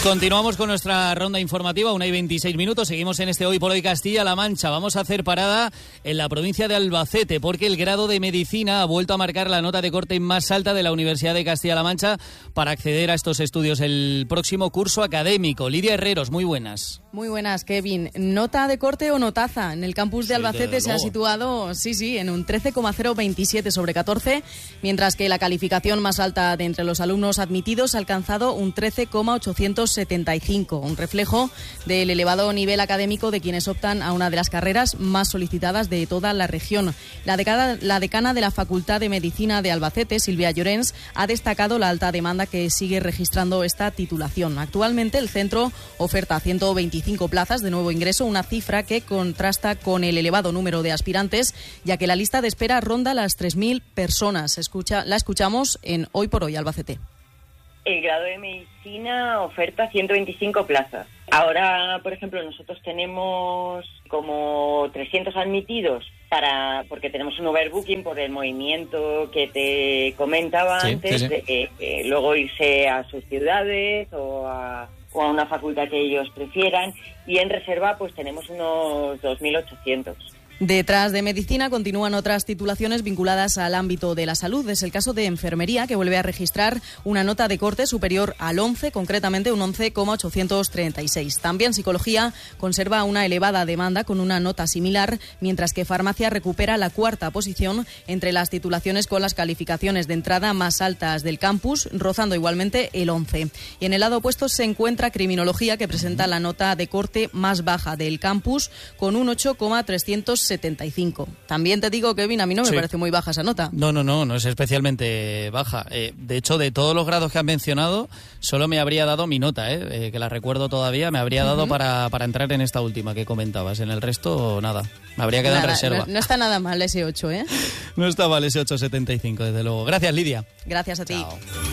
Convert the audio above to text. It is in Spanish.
Continuamos con nuestra ronda informativa, 1:26. Seguimos en este Hoy por Hoy Castilla-La Mancha. Vamos a hacer parada en la provincia de Albacete porque el grado de Medicina ha vuelto a marcar la nota de corte más alta de la Universidad de Castilla-La Mancha para acceder a estos estudios el próximo curso académico. Lidia Herreros, muy buenas. Muy buenas, Kevin. ¿Nota de corte o notaza? En el campus de Albacete se ha situado, en un 13,027 sobre 14, mientras que la calificación más alta de entre los alumnos admitidos ha alcanzado un 13,875, un reflejo del elevado nivel académico de quienes optan a una de las carreras más solicitadas de toda la región. La decana de la Facultad de Medicina de Albacete, Silvia Llorens, ha destacado la alta demanda que sigue registrando esta titulación. Actualmente el centro oferta 125 plazas de nuevo ingreso, una cifra que contrasta con el elevado número de aspirantes, ya que la lista de espera ronda las 3.000 personas. La escuchamos en Hoy por Hoy Albacete. El grado de Medicina oferta 125 plazas. Ahora, por ejemplo, nosotros tenemos como 300 admitidos porque tenemos un overbooking por el movimiento que te comentaba antes, sí. De luego irse a sus ciudades o a una facultad que ellos prefieran, y en reserva pues tenemos unos 2.800. Detrás de Medicina continúan otras titulaciones vinculadas al ámbito de la salud. Es el caso de Enfermería, que vuelve a registrar una nota de corte superior al 11, concretamente un 11,836. También Psicología conserva una elevada demanda con una nota similar, mientras que Farmacia recupera la cuarta posición entre las titulaciones con las calificaciones de entrada más altas del campus, rozando igualmente el 11. Y en el lado opuesto se encuentra Criminología, que presenta la nota de corte más baja del campus con un 8,375. También te digo, Kevin, a mí no me parece muy baja esa nota. No es especialmente baja. De hecho, de todos los grados que has mencionado, solo me habría dado mi nota, que la recuerdo todavía, me habría dado para entrar en esta última que comentabas. En el resto, nada. Me habría quedado en reserva. No está nada mal ese 8, ¿eh? No está mal ese 8,75, desde luego. Gracias, Lidia. Gracias a ti. Chao.